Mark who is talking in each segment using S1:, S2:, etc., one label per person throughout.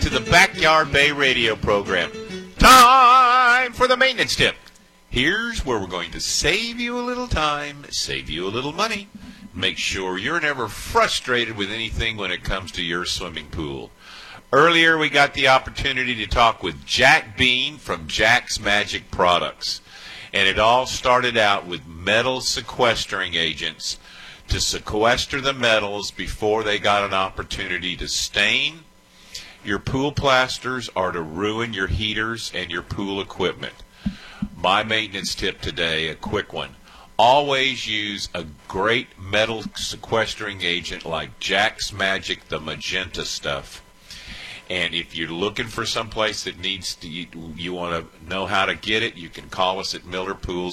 S1: to the Backyard Bay radio program. Time for the maintenance tip. Here's where we're going to save you a little time, save you a little money. Make sure you're never frustrated with anything when it comes to your swimming pool. Earlier, we got the opportunity to talk with Jack Bean from Jack's Magic Products. And it all started out with metal sequestering agents to sequester the metals before they got an opportunity to stain your pool plasters or to ruin your heaters and your pool equipment. My maintenance tip today, a quick one. Always use a great metal sequestering agent like Jack's Magic, the magenta stuff. And if you're looking for some place that needs to, you want to know how to get it, you can call us at Miller Pools,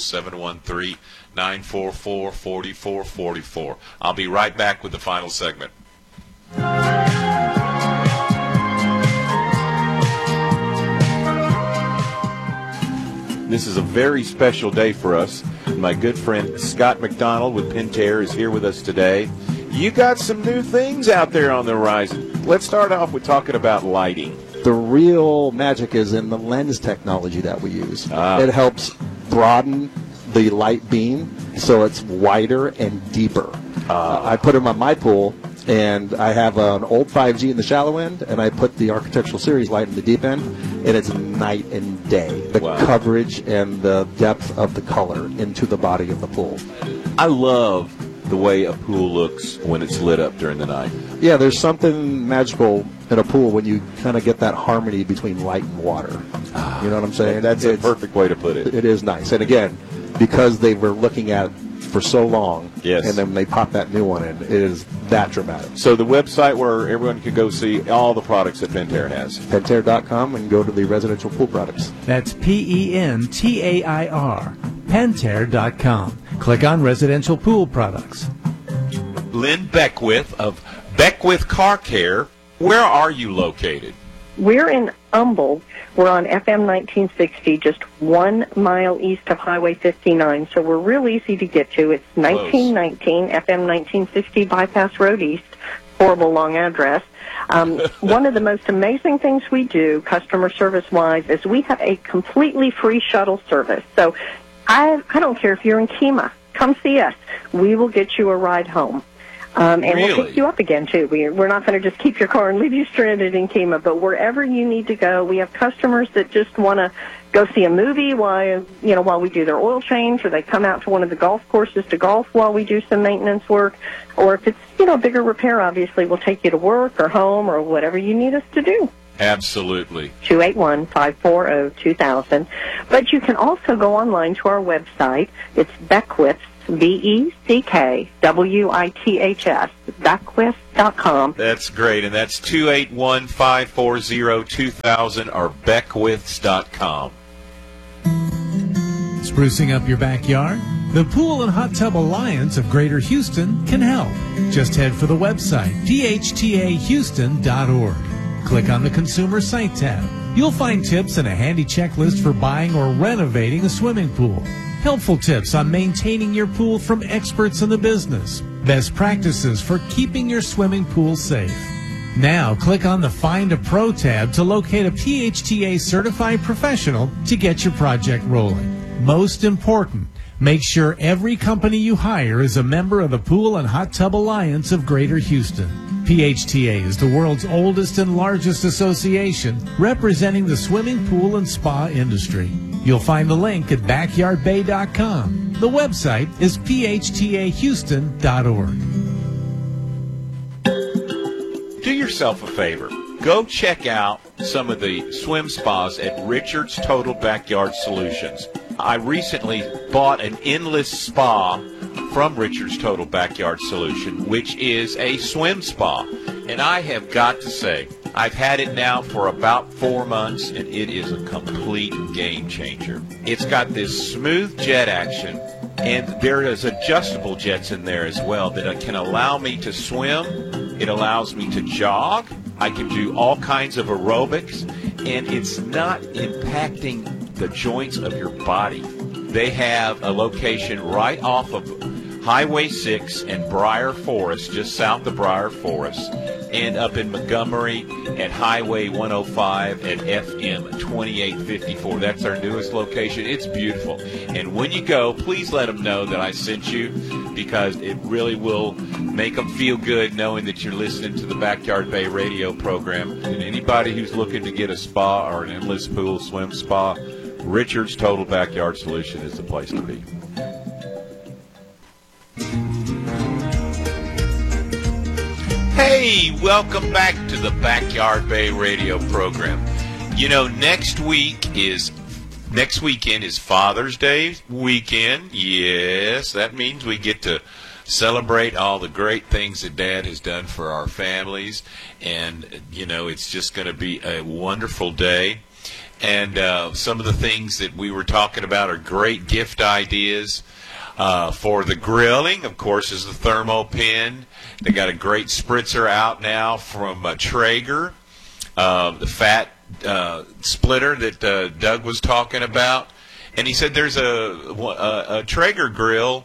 S1: 713-944-4444. I'll be right back with the final segment. This is a very special day for us. My good friend Scott McDonald with Pentair is here with us today. You got some new things out there on the horizon. Let's start off with talking about lighting.
S2: The real magic is in the lens technology that we use. It helps broaden the light beam so it's wider and deeper. I put them on my pool, and I have an old 5G in the shallow end, and I put the Architectural Series light in the deep end, and it's night and day. The coverage and the depth of the color into the body of the pool.
S1: I love the way a pool looks when it's lit up during the night.
S2: Yeah, there's something magical in a pool when you kind of get that harmony between light and water. You know what I'm saying?
S1: That's a perfect way to put it.
S2: It is nice. And again, because they were looking at it for so long,
S1: yes,
S2: and then they pop that new one in, it is that dramatic.
S1: So the website where everyone can go see all the products that Pentair has.
S2: Pentair.com, and go to the residential pool products.
S3: That's Pentair, Pentair.com. Click on residential pool products.
S1: Lynn Beckwith of Beckwith Car Care. Where are you located?
S4: We're in Humboldt. We're on FM 1960, just 1 mile east of Highway 59, so we're real easy to get to. It's 1919 FM 1960 Bypass Road East, horrible long address. One of the most amazing things we do, customer service-wise, is we have a completely free shuttle service. So I don't care if you're in Kemah. Come see us. We will get you a ride home. And we'll pick you up again, too. We're not going to just keep your car and leave you stranded in Kemah, but wherever you need to go. We have customers that just want to go see a movie while we do their oil change, or they come out to one of the golf courses to golf while we do some maintenance work. Or if it's, a bigger repair, obviously, we'll take you to work or home or whatever you need us to do.
S1: Absolutely.
S4: 281-540-2000. But you can also go online to our website. It's Beckwith's, BECKWITHS, Beckwith.com.
S1: That's great, and that's 281-540-2000 or Beckwiths.com.
S3: Sprucing up your backyard? The Pool and Hot Tub Alliance of Greater Houston can help. Just head for the website, phtahouston.org. Click on the Consumer Site tab. You'll find tips and a handy checklist for buying or renovating a swimming pool. Helpful tips on maintaining your pool from experts in the business. Best practices for keeping your swimming pool safe. Now, click on the Find a Pro tab to locate a PHTA certified professional to get your project rolling. Most important, make sure every company you hire is a member of the Pool and Hot Tub Alliance of Greater Houston. PHTA is the world's oldest and largest association representing the swimming pool and spa industry. You'll find the link at backyardbay.com. The website is phtahouston.org.
S1: Do yourself a favor. Go check out some of the swim spas at Richard's Total Backyard Solutions. I recently bought an endless spa from Richard's Total Backyard Solution, which is a swim spa. And I have got to say, I've had it now for about 4 months, and it is a complete game changer. It's got this smooth jet action, and there is adjustable jets in there as well that can allow me to swim. It allows me to jog. I can do all kinds of aerobics, and it's not impacting the joints of your body. They have a location right off of Highway 6 and Briar Forest, just south of Briar Forest. and up in Montgomery at Highway 105 at FM 2854. That's our newest location. It's beautiful. And when you go, please let them know that I sent you, because it really will make them feel good knowing that you're listening to the Backyard Bay radio program. And anybody who's looking to get a spa or an endless pool swim spa, Richard's Total Backyard Solution is the place to be. Hey, welcome back to the Backyard Bay radio program. You know, next weekend is Father's Day weekend. Yes, that means we get to celebrate all the great things that Dad has done for our families. And, you know, it's just going to be a wonderful day. And some of the things that we were talking about are great gift ideas. For the grilling, of course, is the Thermopin. They got a great spritzer out now from Traeger, the fat splitter that Doug was talking about. And he said there's a Traeger grill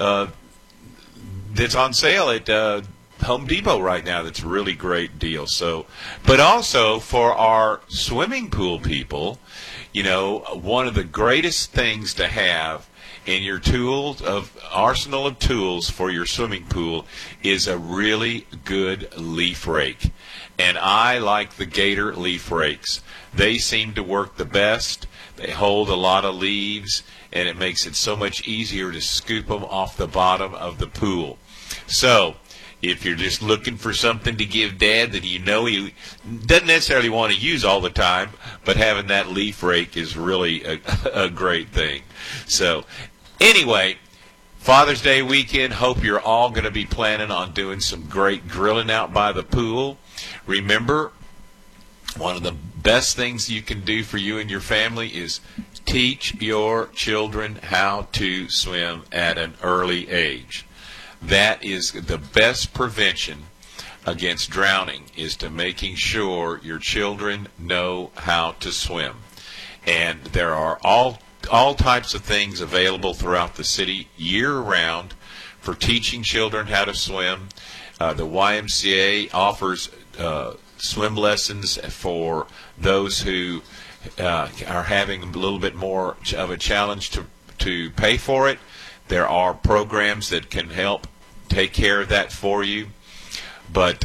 S1: that's on sale at Home Depot right now. That's a really great deal. So, but also for our swimming pool people, you know, one of the greatest things to have in your arsenal of tools for your swimming pool is a really good leaf rake. And I like the Gator leaf rakes. They seem to work the best. They hold a lot of leaves, and it makes it so much easier to scoop them off the bottom of the pool. So, if you're just looking for something to give Dad that you know he doesn't necessarily want to use all the time, but having that leaf rake is really a great thing. So, anyway, Father's Day weekend, hope you're all going to be planning on doing some great grilling out by the pool. Remember, one of the best things you can do for you and your family is teach your children how to swim at an early age. That is the best prevention against drowning, is to making sure your children know how to swim. And there are all types of things available throughout the city year-round for teaching children how to swim. The YMCA offers swim lessons for those who are having a little bit more of a challenge to pay for it. There are programs that can help take care of that for you. But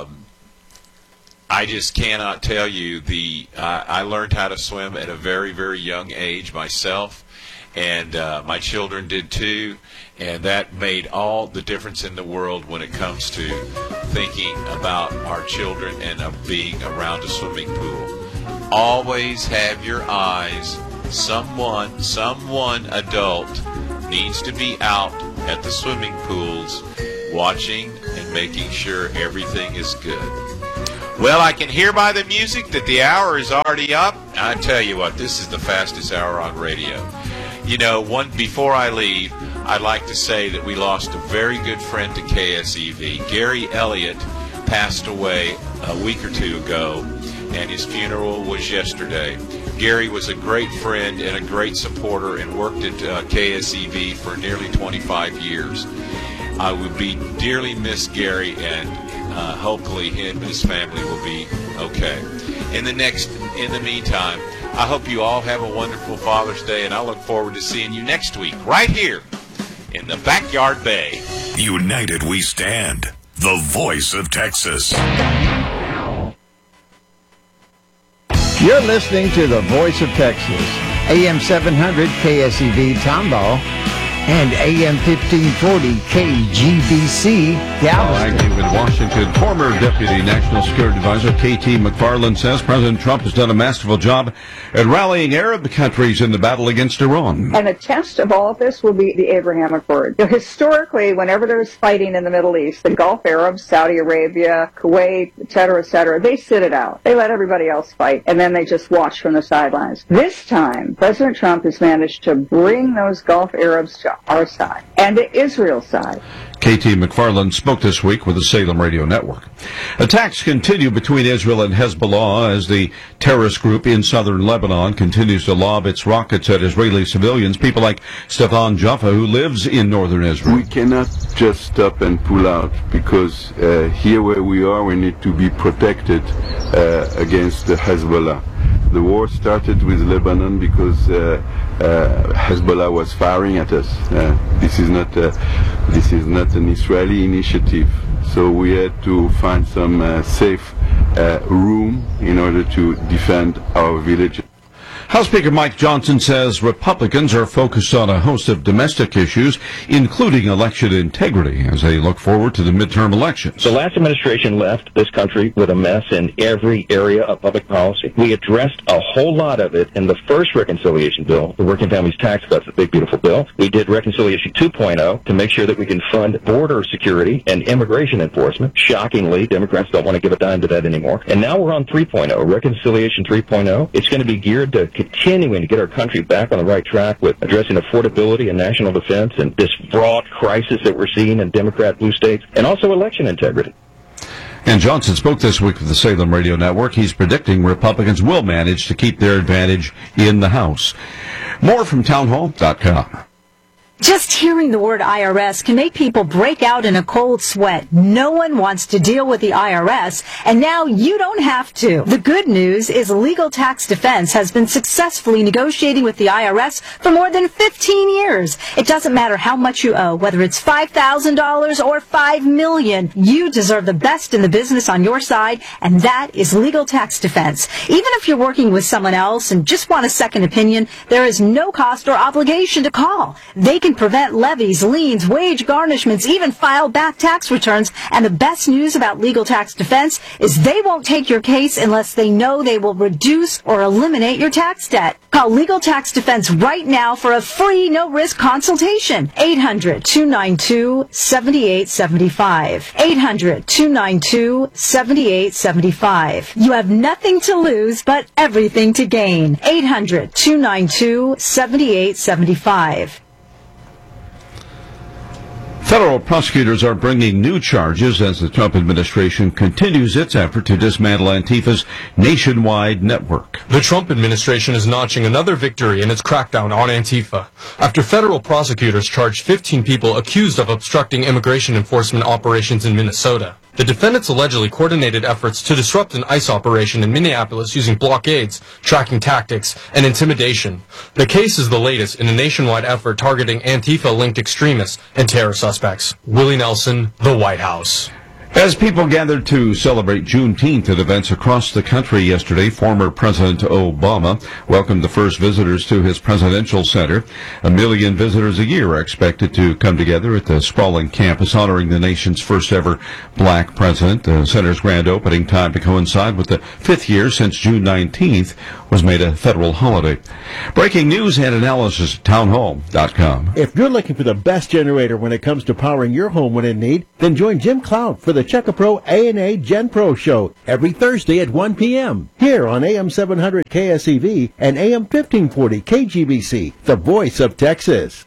S1: I just cannot tell you, I learned how to swim at a very, very young age myself, and my children did too, and that made all the difference in the world when it comes to thinking about our children and being around a swimming pool. Always have your eyes. Someone adult needs to be out at the swimming pools watching and making sure everything is good. Well, I can hear by the music that the hour is already up. I tell you what, this is the fastest hour on radio. You know, before I leave, I'd like to say that we lost a very good friend to KSEV. Gary Elliott passed away a week or two ago, and his funeral was yesterday. Gary was a great friend and a great supporter and worked at KSEV for nearly 25 years. I would be dearly miss Gary, and hopefully him and his family will be okay. In the meantime, I hope you all have a wonderful Father's Day, and I look forward to seeing you next week right here in the Backyard Bay.
S5: United we stand, the voice of Texas.
S6: You're listening to the Voice of Texas, AM 700 KSEV Tomball, and AM 1540 KGBC Galveston.
S7: Active in Washington, former Deputy National Security Advisor KT McFarland says President Trump has done a masterful job at rallying Arab countries in the battle against Iran.
S8: And a test of all of this will be the Abraham Accord. So historically, whenever there's fighting in the Middle East, the Gulf Arabs, Saudi Arabia, Kuwait, et cetera, they sit it out. They let everybody else fight, and then they just watch from the sidelines. This time, President Trump has managed to bring those Gulf Arabs to our side and to Israel's side.
S7: KT McFarland spoke this week with the Salem Radio Network. Attacks continue between Israel and Hezbollah as the terrorist group in southern Lebanon continues to lob its rockets at Israeli civilians. People like Stefan Jaffa, who lives in northern Israel.
S9: We cannot just stop and pull out because here where we are, we need to be protected against the Hezbollah. The war started with Lebanon because Hezbollah was firing at us. This is not an Israeli initiative. So we had to find some safe room in order to defend our village.
S7: House Speaker Mike Johnson says Republicans are focused on a host of domestic issues, including election integrity, as they look forward to the midterm elections.
S10: The last administration left this country with a mess in every area of public policy. We addressed a whole lot of it in the first reconciliation bill, the Working Families Tax Cuts, the big, beautiful bill. We did Reconciliation 2.0 to make sure that we can fund border security and immigration enforcement. Shockingly, Democrats don't want to give a dime to that anymore. And now we're on 3.0, Reconciliation 3.0. It's going to be geared to continuing to get our country back on the right track with addressing affordability and national defense and this broad crisis that we're seeing in Democrat blue states, and also election integrity.
S7: And Johnson spoke this week with the Salem Radio Network. He's predicting Republicans will manage to keep their advantage in the House. More from townhall.com.
S11: Just hearing the word IRS can make people break out in a cold sweat. No one wants to deal with the IRS, and now you don't have to. The good news is Legal Tax Defense has been successfully negotiating with the IRS for more than 15 years. It doesn't matter how much you owe, whether it's $5,000 or $5 million. You deserve the best in the business on your side, and that is Legal Tax Defense. Even if you're working with someone else and just want a second opinion, there is no cost or obligation to call. They can prevent levies, liens, wage garnishments, even file back tax returns. And the best news about Legal Tax Defense is they won't take your case unless they know they will reduce or eliminate your tax debt. Call Legal Tax Defense right now for a free, no-risk consultation. 800-292-7875. 800-292-7875. You have nothing to lose, but everything to gain. 800-292-7875.
S7: Federal prosecutors are bringing new charges as the Trump administration continues its effort to dismantle Antifa's nationwide network.
S12: The Trump administration is notching another victory in its crackdown on Antifa after federal prosecutors charged 15 people accused of obstructing immigration enforcement operations in Minnesota. The defendants allegedly coordinated efforts to disrupt an ICE operation in Minneapolis using blockades, tracking tactics, and intimidation. The case is the latest in a nationwide effort targeting Antifa-linked extremists and terror suspects. Willie Nelson, The White House.
S7: As people gathered to celebrate Juneteenth at events across the country yesterday, former President Obama welcomed the first visitors to his presidential center. 1 million visitors a year are expected to come together at the sprawling campus, honoring the nation's first ever black president. The center's grand opening, time to coincide with the 5th year since June 19th was made a federal holiday. Breaking news and analysis at townhall.com.
S13: If you're looking for the best generator when it comes to powering your home when in need, then join Jim Cloud for the Checkapro A&A Gen Pro Show every Thursday at 1 p.m. here on AM 700 KSEV and AM 1540 KGBC, the voice of Texas.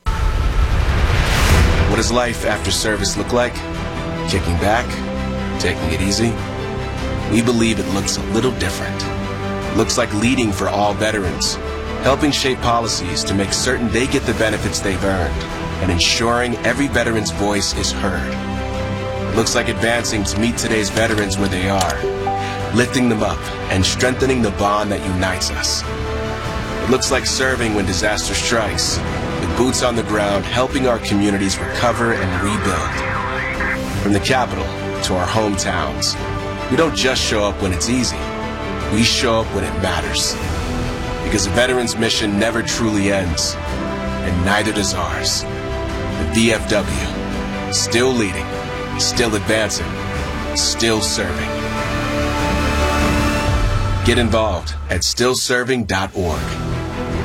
S14: What does life after service look like? Kicking back? Taking it easy? We believe it looks a little different. It looks like leading for all veterans, helping shape policies to make certain they get the benefits they've earned, and ensuring every veteran's voice is heard. Looks like advancing to meet today's veterans where they are, lifting them up and strengthening the bond that unites us. It looks like serving when disaster strikes, with boots on the ground helping our communities recover and rebuild. From the capital to our hometowns, we don't just show up when it's easy, we show up when it matters. Because a veteran's mission never truly ends, and neither does ours. The VFW, still leading, still advancing, still serving. Get involved at stillserving.org.